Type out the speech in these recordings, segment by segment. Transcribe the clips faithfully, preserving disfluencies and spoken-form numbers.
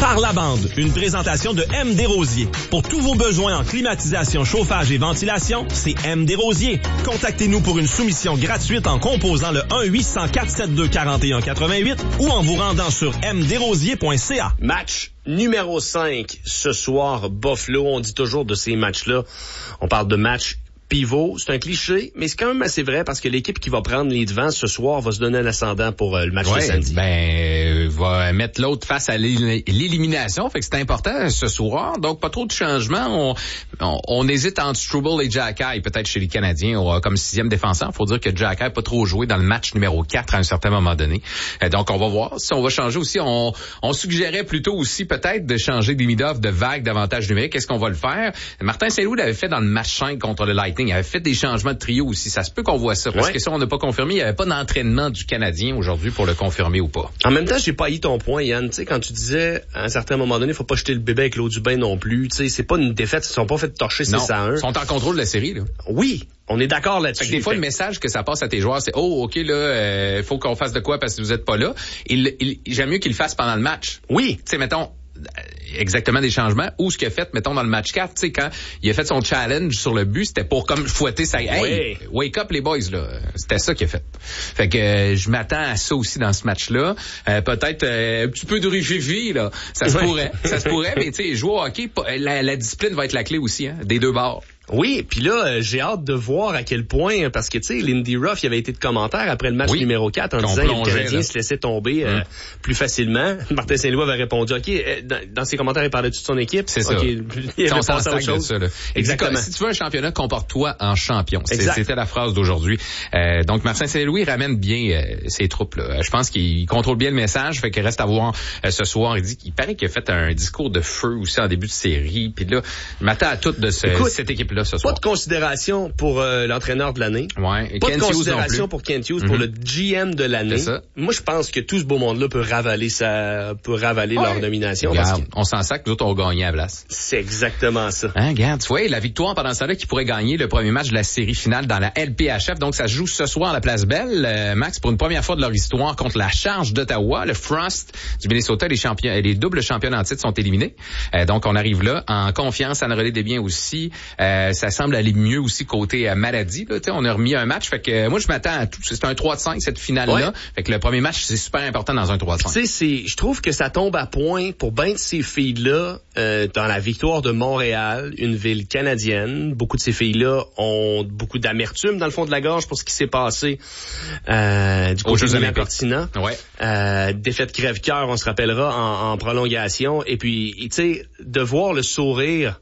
Par la bande, une présentation de M. Desrosiers. Pour tous vos besoins en climatisation, chauffage et ventilation, c'est M. Desrosiers. Contactez-nous pour une soumission gratuite en composant le un huit cent quatre cent soixante-deux quarante et un quatre-vingt-huit ou en vous rendant sur m desrosiers point c a. Match numéro cinq ce soir, Buffalo. On dit toujours de ces matchs-là, on parle de match pivot. C'est un cliché, mais c'est quand même assez vrai parce que l'équipe qui va prendre les devants ce soir va se donner un ascendant pour euh, le match ouais, de samedi. Ben, euh, va mettre l'autre face à l'élimination. Fait que c'est important ce soir. Donc, pas trop de changements. On, on, on hésite entre Struble et Xhekaj, peut-être chez les Canadiens, on, comme sixième défenseur. Faut dire que Xhekaj n'a pas trop joué dans le match numéro quatre à un certain moment donné. Euh, donc, on va voir si on va changer aussi. On, on suggérait plutôt aussi peut-être de changer Demidov de vague d'avantage numérique. Est-ce qu'on va le faire? Martin Saint-Louis l'avait fait dans le match cinq contre le Lightning. Il avait fait des changements de trio aussi. Ça se peut qu'on voit ça. Parce ouais. que ça, on n'a pas confirmé. Il n'y avait pas d'entraînement du Canadien aujourd'hui pour le confirmer ou pas. En même temps, j'ai pas haï ton point, Yann. Tu sais, quand tu disais, à un certain moment donné, faut pas jeter le bébé avec l'eau du bain non plus. Tu sais, c'est pas une défaite. Ils sont pas fait torcher six à un. Ils sont en contrôle de la série, là. Oui. On est d'accord là-dessus. Fait que des fois, fait... le message que ça passe à tes joueurs, c'est, oh, OK, là, euh, faut qu'on fasse de quoi parce que vous êtes pas là. Il, il, j'aime mieux qu'il le fasse pendant le match. Oui. Tu sais, mettons, exactement des changements, ou ce qu'il a fait, mettons, dans le match quatre, tu sais, quand il a fait son challenge sur le but, c'était pour comme fouetter sa... Hey, oui. Wake up les boys, là. C'était ça qu'il a fait. Fait que euh, je m'attends à ça aussi dans ce match-là. Euh, peut-être euh, un petit peu de rigifi, là. Ça se oui. pourrait. Ça se pourrait, mais tu sais, jouer au hockey, la, la discipline va être la clé aussi, hein, des deux bords. Oui, puis là, euh, j'ai hâte de voir à quel point, parce que tu sais, Lindy Ruff, il avait été de commentaires après le match oui, numéro quatre en disant que le Canadien se laissait tomber euh, mmh. plus facilement. Martin Saint-Louis avait répondu, OK, euh, dans, dans ses commentaires, il parlait de son équipe. C'est ça. Okay, il avait pensé à autre chose. Ça, là. Exactement. Si tu veux un championnat, comporte-toi en champion. Exact. C'était la phrase d'aujourd'hui. Euh, donc, Martin Saint-Louis ramène bien euh, ses troupes. Là. Je pense qu'il contrôle bien le message, fait qu'il reste à voir euh, ce soir. Il dit qu'il paraît qu'il a fait un discours de feu aussi en début de série. Puis là, je m'attends à tout de ce, Écoute, cette équipe-là ce soir. Pas de considération pour euh, l'entraîneur de l'année. Ouais. Et pas Kent de considération pour Kent Hughes, mm-hmm. pour le G M de l'année. C'est ça. Moi, je pense que tout ce beau monde-là peut ravaler sa, peut ravaler ouais. leur nomination. Regarde, parce que... on s'en sac, nous autres, on va gagner à la place. C'est exactement ça. Hein, regarde, tu vois, la victoire pendant ce temps-là qui pourrait gagner le premier match de la série finale dans la L P H F. Donc, ça se joue ce soir à la Place Belle, euh, Max, pour une première fois de leur histoire contre la Charge d'Ottawa. Le Frost du Minnesota, les champions, les doubles champions en titre sont éliminés. Euh, donc, on arrive là en confiance. Anne Relais des biens aussi. Euh, ça semble aller mieux aussi côté euh, maladie. Là, on a remis un match. Fait que euh, moi, je m'attends à tout. C'est un trois de cinq, cette finale-là. Ouais. Fait que le premier match, c'est super important dans un trois de cinq. Tu sais, c'est, je trouve que ça tombe à point pour bien de ces filles-là euh, dans la victoire de Montréal, une ville canadienne. Beaucoup de ces filles-là ont beaucoup d'amertume dans le fond de la gorge pour ce qui s'est passé euh, du côté de la Cortina. Ouais. Euh, défaite crève-cœur, on se rappellera, en, en prolongation. Et puis, tu sais, de voir le sourire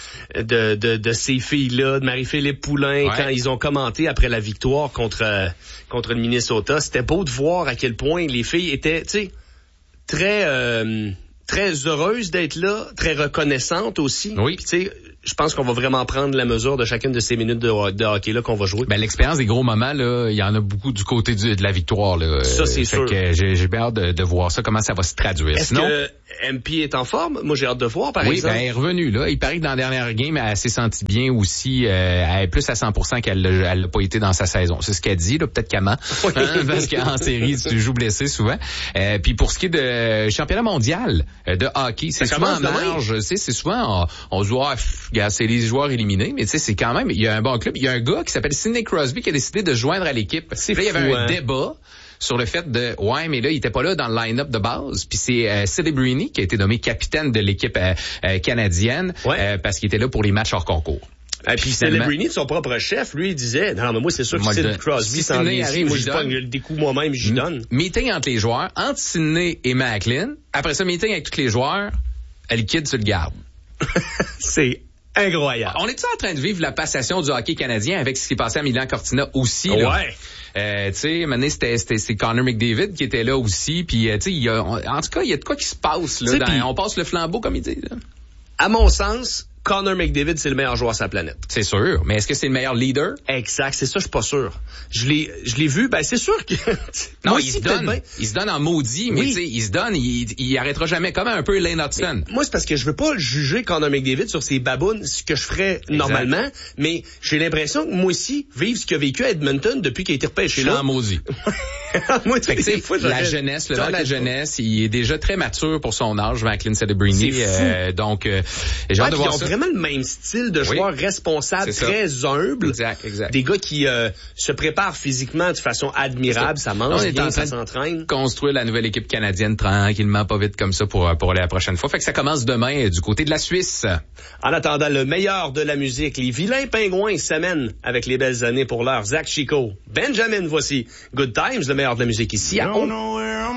de, de, de ces filles-là, de Marie-Philippe Poulain, ouais. quand ils ont commenté après la victoire contre, euh, contre le Minnesota, c'était beau de voir à quel point les filles étaient, tu sais, très, euh, très heureuses d'être là, très reconnaissantes aussi. Oui. Puis, tu sais, je pense qu'on va vraiment prendre la mesure de chacune de ces minutes de, de hockey-là qu'on va jouer. Ben, l'expérience des gros moments, là, il y en a beaucoup du côté du, de la victoire, là. Ça, c'est fait sûr. Que j'ai, j'ai bien hâte de, de voir ça, comment ça va se traduire. Est-ce Sinon, que M P est en forme? Moi, j'ai hâte de voir, par oui, exemple. Oui, ben, elle est revenue, là. Il paraît que dans la dernière game, elle s'est sentie bien aussi. Euh, elle est plus à cent pour cent qu'elle elle n'a pas été dans sa saison. C'est ce qu'elle dit, là. Peut-être qu'elle ment. Oui. Hein, parce qu'en série, tu joues blessé souvent. Euh, puis pour ce qui est de championnat mondial de hockey, c'est ça souvent en marge. C'est, c'est souvent, on, on se dit, ah, c'est les joueurs éliminés, mais tu sais, c'est quand même, il y a un bon club. Il y a un gars qui s'appelle Sidney Crosby qui a décidé de se joindre à l'équipe. C'est là, fou, il y avait un hein? débat sur le fait de, ouais, mais là, il était pas là dans le line-up de base. Puis c'est euh, Celebrini qui a été nommé capitaine de l'équipe euh, euh, canadienne ouais. euh, parce qu'il était là pour les matchs hors concours. Et puis Celebrini, de son propre chef, lui, il disait, non, mais moi, c'est sûr que Sidney Crosby s'en vient ici. Moi, je pogne le découp moi-même, j'y donne. Meeting entre les joueurs, entre Sidney et Macklin. Après ça, meeting avec tous les joueurs, elle quitte sur le garde. C'est incroyable. On est-tu en train de vivre la passation du hockey canadien avec ce qui est passé à Milan Cortina aussi? Ouais. Là? Euh, tu sais, maintenant, c'était, c'était, c'est Connor McDavid qui était là aussi. Puis, tu sais, il y a, en tout cas, il y a de quoi qui se passe, là. Dans, pis, on passe le flambeau, comme il dit, là. À mon sens, Connor McDavid, c'est le meilleur joueur sur la planète. C'est sûr. Mais est-ce que c'est le meilleur leader? Exact. C'est ça, je suis pas sûr. Je l'ai, je l'ai vu. Ben, c'est sûr que... non, moi il aussi, se donne. bien. Il se donne en maudit, mais oui. tu sais, il se donne, il, il arrêtera jamais. Comme un peu Lane Hudson. Mais moi, c'est parce que je veux pas juger Connor McDavid sur ses babounes, ce que je ferais exact. Normalement. Mais j'ai l'impression que moi aussi, vivre ce qu'il a vécu à Edmonton depuis qu'il a été repêché là. Je suis en maudit. Moi, fait que, des fois, la jeunesse, le vent de la jeunesse, il est déjà très mature pour son âge, Macklin Celebrini. Euh, donc, euh, j'ai ouais, hâte de voir ils ont ça. vraiment le même style de joueur oui. responsable, C'est très ça. humble. Exact, exact. Des gars qui euh, se préparent physiquement de façon admirable. Ça, ça mange on est bien, en train ça s'entraîne. Construire la nouvelle équipe canadienne tranquillement, pas vite comme ça pour, pour aller la prochaine fois. Fait que ça commence demain du côté de la Suisse. En attendant, le meilleur de la musique, les vilains pingouins s'amènent avec les belles années pour l'heure. Zach Chico, Benjamin, voici Good Times, le meilleur de la musique ici à On.